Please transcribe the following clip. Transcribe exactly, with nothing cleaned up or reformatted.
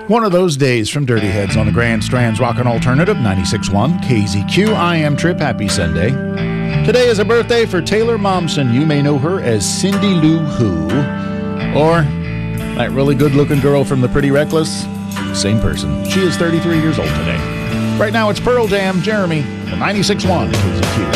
One of those days from Dirty Heads on the Grand Strand's Rockin' Alternative, ninety-six point one K Z Q. I am Trip. Happy Sunday. Today is a birthday for Taylor Momsen. You may know her as Cindy Lou Who, or that really good-looking girl from The Pretty Reckless. Same person. She is thirty-three years old today. Right now it's Pearl Jam, Jeremy, on ninety-six point one K Z Q.